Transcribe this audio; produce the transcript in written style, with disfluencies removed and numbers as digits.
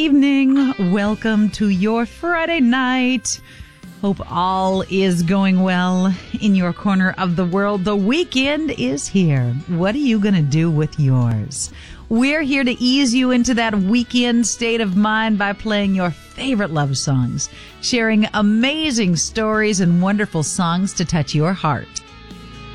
Evening. Welcome to your Friday night. Hope all is going well in your corner of the world. The weekend is here. What are you going to do with yours? We're here to ease you into that weekend state of mind by playing your favorite love songs, sharing amazing stories and wonderful songs to touch your heart.